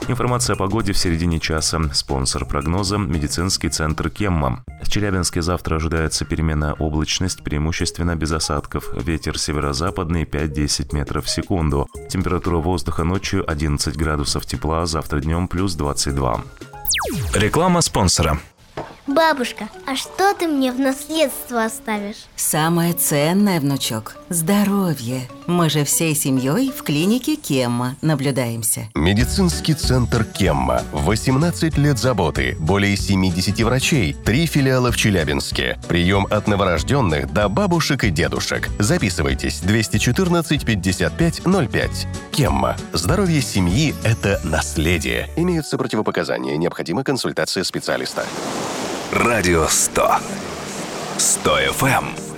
Информация о погоде в середине часа. Спонсор прогноза – медицинский центр Кемма. В Челябинске завтра ожидается переменная облачность, преимущественно без осадков. Ветер северо-западный 5-10 метров в секунду. Температура воздуха ночью 11 градусов тепла, завтра днем плюс 22. Реклама спонсора. Бабушка, а что ты мне в наследство оставишь? Самое ценное, внучок – здоровье. Мы же всей семьей в клинике Кемма наблюдаемся. Медицинский центр Кемма. 18 лет заботы. Более 70 врачей. 3 филиала в Челябинске. Прием от новорожденных до бабушек и дедушек. Записывайтесь. 214 55 05. Кемма. Здоровье семьи – это наследие. Имеются противопоказания. Необходима консультация специалиста. Радио 100. 100 FM.